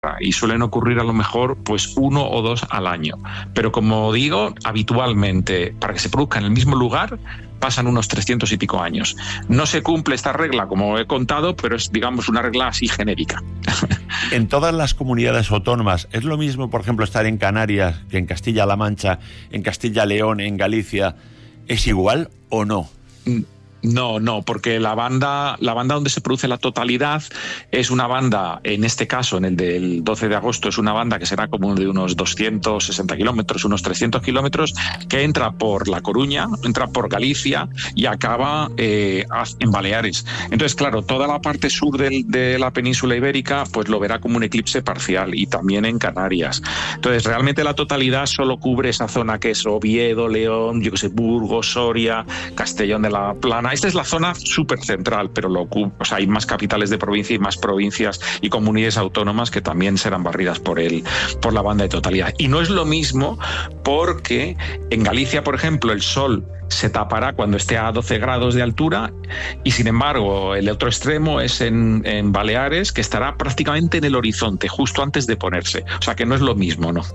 y suelen ocurrir a lo mejor pues 1 o 2 al año. Pero como digo, habitualmente para que se produzca en el mismo lugar pasan unos 300 y pico años. No se cumple esta regla, como he contado, pero es, digamos, una regla así genérica. En todas las comunidades autónomas, ¿es lo mismo, por ejemplo, estar en Canarias que en Castilla-La Mancha, en Castilla-León, en Galicia? ¿Es igual o no? No, porque la banda donde se produce la totalidad es una banda, en este caso, en el del 12 de agosto, es una banda que será como de unos 260 kilómetros, unos 300 kilómetros, que entra por La Coruña, entra por Galicia y acaba en Baleares. Entonces, claro, toda la parte sur de la península ibérica pues lo verá como un eclipse parcial, y también en Canarias. Entonces, realmente la totalidad solo cubre esa zona que es Oviedo, León, yo que sé, Burgos, Soria, Castellón de la Plana. Esta es la zona súper central, pero hay más capitales de provincia y más provincias y comunidades autónomas que también serán barridas por la banda de totalidad. Y no es lo mismo porque en Galicia, por ejemplo, el sol se tapará cuando esté a 12 grados de altura, y sin embargo el otro extremo es en Baleares, que estará prácticamente en el horizonte, justo antes de ponerse. O sea que no es lo mismo, ¿no?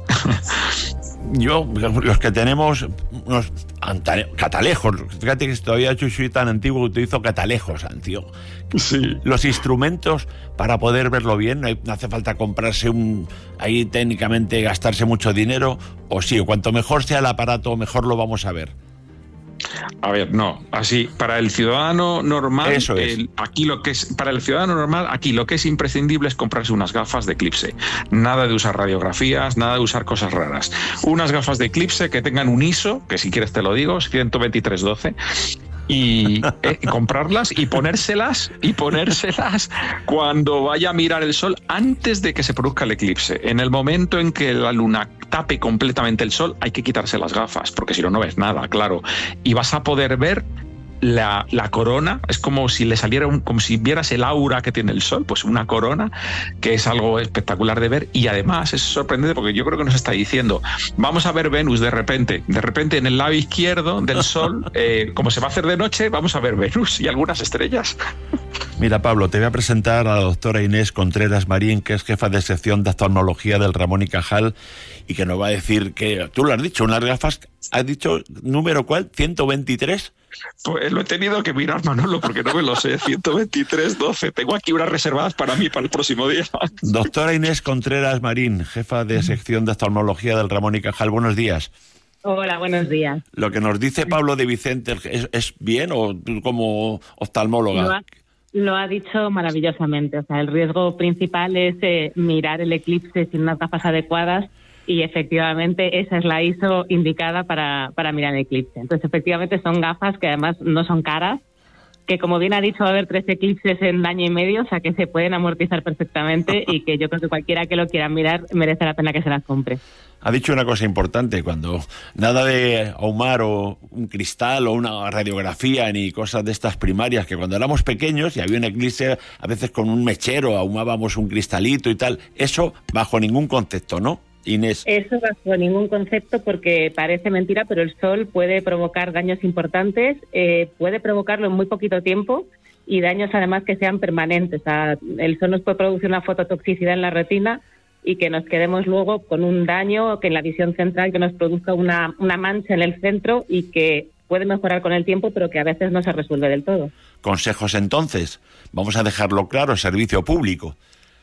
Los que tenemos unos catalejos, fíjate que todavía yo soy tan antiguo que utilizo catalejos, tío. Sí. Los instrumentos para poder verlo bien, no hace falta comprarse ahí técnicamente gastarse mucho dinero, o sí, cuanto mejor sea el aparato, mejor lo vamos a ver. A ver, no, así, para el ciudadano normal, eso es. Para el ciudadano normal, aquí lo que es imprescindible es comprarse unas gafas de eclipse. Nada de usar radiografías, nada de usar cosas raras. Unas gafas de eclipse que tengan un ISO, que si quieres te lo digo, es 12312, y comprarlas y ponérselas cuando vaya a mirar el sol antes de que se produzca el eclipse. En el momento en que la luna tape completamente el sol, hay que quitarse las gafas, porque si no, no ves nada, claro. Y vas a poder ver la corona, es como si le saliera como si vieras el aura que tiene el sol, pues una corona, que es algo espectacular de ver. Y además es sorprendente porque yo creo que nos está diciendo, vamos a ver Venus de repente en el lado izquierdo del sol, como se va a hacer de noche, vamos a ver Venus y algunas estrellas. Mira, Pablo, te voy a presentar a la doctora Inés Contreras Marín, que es jefa de sección de oftalmología del Ramón y Cajal, y que nos va a decir que, tú lo has dicho, unas gafas, ¿has dicho número cuál? ¿123? Pues lo he tenido que mirar, Manolo, porque no me lo sé. 12312. Tengo aquí unas reservadas para mí para el próximo día. Doctora Inés Contreras Marín, jefa de sección de oftalmología del Ramón y Cajal. Buenos días. Hola, buenos días. Lo que nos dice Pablo de Vicente, ¿es bien, o tú como oftalmóloga? Lo ha dicho maravillosamente. O sea, el riesgo principal es mirar el eclipse sin unas gafas adecuadas, y efectivamente esa es la ISO indicada para mirar el eclipse. Entonces, efectivamente son gafas que además no son caras, que como bien ha dicho va a haber 3 eclipses en año y medio, o sea que se pueden amortizar perfectamente, y que yo creo que cualquiera que lo quiera mirar merece la pena que se las compre. Ha dicho una cosa importante, cuando nada de ahumar o un cristal o una radiografía ni cosas de estas primarias, que cuando éramos pequeños y había un eclipse, a veces con un mechero ahumábamos un cristalito y tal, eso bajo ningún concepto, ¿no, Inés? Eso bajo ningún concepto, porque parece mentira, pero el sol puede provocar daños importantes, puede provocarlo en muy poquito tiempo, y daños además que sean permanentes. O sea, el sol nos puede producir una fototoxicidad en la retina y que nos quedemos luego con un daño, que en la visión central que nos produzca una mancha en el centro, y que puede mejorar con el tiempo, pero que a veces no se resuelve del todo. Consejos entonces, vamos a dejarlo claro, servicio público.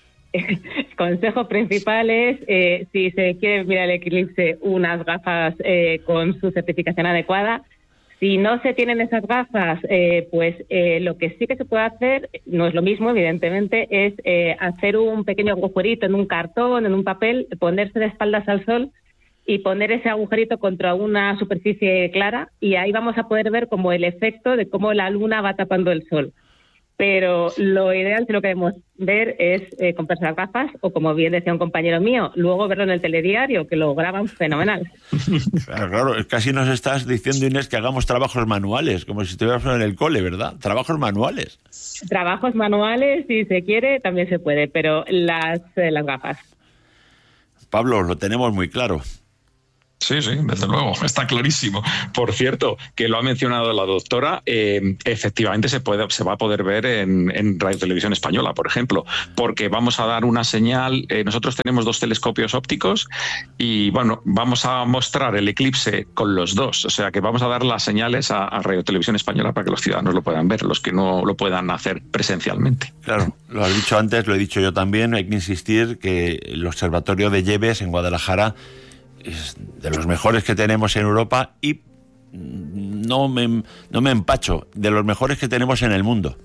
Consejos principales, si se quiere mirar el eclipse, unas gafas con su certificación adecuada. Si no se tienen esas gafas, lo que sí que se puede hacer, no es lo mismo, evidentemente, es hacer un pequeño agujerito en un cartón, en un papel, ponerse de espaldas al sol y poner ese agujerito contra una superficie clara, y ahí vamos a poder ver como el efecto de cómo la luna va tapando el sol. Pero lo ideal, si lo queremos ver, es comprarse las gafas, o, como bien decía un compañero mío, luego verlo en el telediario, que lo graban fenomenal. Claro, casi nos estás diciendo, Inés, que hagamos trabajos manuales, como si estuviéramos en el cole, ¿verdad? Trabajos manuales. Trabajos manuales, si se quiere, también se puede, pero las gafas. Pablo, lo tenemos muy claro. Sí, desde luego, está clarísimo. Por cierto, que lo ha mencionado la doctora, efectivamente se va a poder ver en Radio Televisión Española, por ejemplo, porque vamos a dar una señal. Nosotros tenemos 2 telescopios ópticos y, bueno, vamos a mostrar el eclipse con los 2. O sea, que vamos a dar las señales a Radio Televisión Española para que los ciudadanos lo puedan ver, los que no lo puedan hacer presencialmente. Claro, lo has dicho antes, lo he dicho yo también. Hay que insistir que el Observatorio de Lleves en Guadalajara es de los mejores que tenemos en Europa y no me empacho, de los mejores que tenemos en el mundo.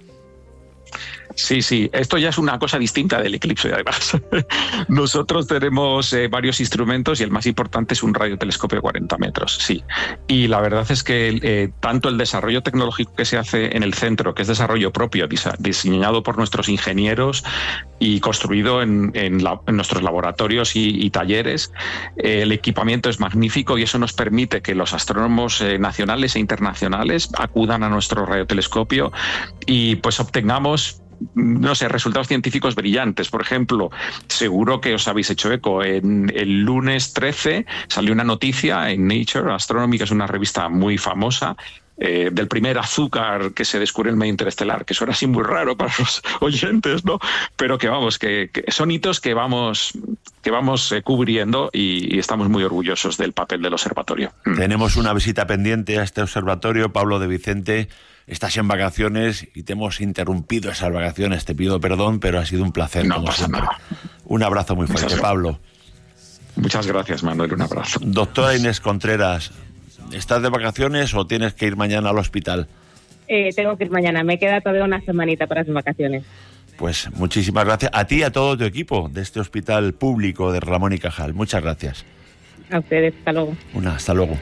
Sí, esto ya es una cosa distinta del eclipse, además. Nosotros tenemos varios instrumentos y el más importante es un radiotelescopio de 40 metros, sí. Y la verdad es que tanto el desarrollo tecnológico que se hace en el centro, que es desarrollo propio, diseñado por nuestros ingenieros y construido en nuestros laboratorios y talleres, el equipamiento es magnífico y eso nos permite que los astrónomos nacionales e internacionales acudan a nuestro radiotelescopio y pues obtengamos, no sé, resultados científicos brillantes. Por ejemplo, seguro que os habéis hecho eco, en el lunes 13 salió una noticia en Nature Astronomy, que es una revista muy famosa, del primer azúcar que se descubrió en el medio interestelar, que suena así muy raro para los oyentes, ¿no? Pero que vamos, que son hitos que vamos cubriendo y estamos muy orgullosos del papel del observatorio. Tenemos una visita pendiente a este observatorio. Pablo de Vicente, estás en vacaciones y te hemos interrumpido esas vacaciones, te pido perdón, pero ha sido un placer. No pasa nada. Un abrazo muy fuerte, Pablo. Muchas gracias, Manuel, un abrazo. Doctora Inés Contreras, ¿estás de vacaciones o tienes que ir mañana al hospital? Tengo que ir mañana, me queda todavía una semanita para las vacaciones. Pues muchísimas gracias a ti y a todo tu equipo de este hospital público de Ramón y Cajal. Muchas gracias. A ustedes, hasta luego. Hasta luego.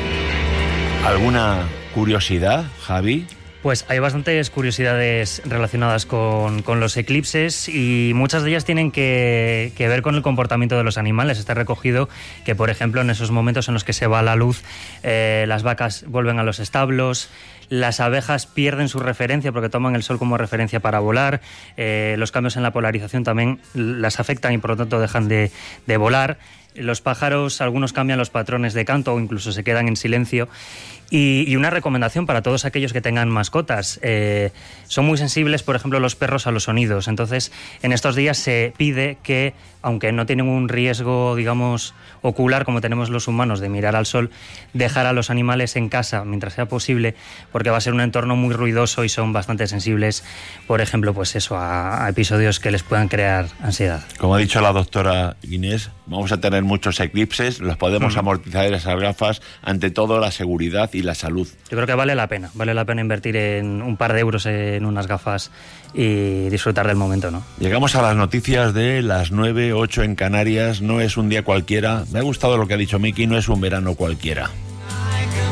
¿Alguna curiosidad, Javi? Pues hay bastantes curiosidades relacionadas con los eclipses y muchas de ellas tienen que ver con el comportamiento de los animales. Está recogido que, por ejemplo, en esos momentos en los que se va la luz, las vacas vuelven a los establos, las abejas pierden su referencia porque toman el sol como referencia para volar, los cambios en la polarización también las afectan y por lo tanto dejan de volar. Los pájaros, algunos cambian los patrones de canto o incluso se quedan en silencio. Y una recomendación para todos aquellos que tengan mascotas. Son muy sensibles, por ejemplo, los perros a los sonidos. Entonces, en estos días se pide que, aunque no tienen un riesgo, digamos, ocular como tenemos los humanos de mirar al sol, dejar a los animales en casa mientras sea posible, porque va a ser un entorno muy ruidoso y son bastante sensibles, por ejemplo, pues eso, a episodios que les puedan crear ansiedad. Como ha dicho la doctora Inés, vamos a tener muchos eclipses, los podemos amortizar esas gafas, ante todo la seguridad y la salud. Yo creo que vale la pena invertir en un par de euros en unas gafas y disfrutar del momento, ¿no? Llegamos a las noticias de las 9:08 en Canarias. No es un día cualquiera. Me ha gustado lo que ha dicho Miki, no es un verano cualquiera.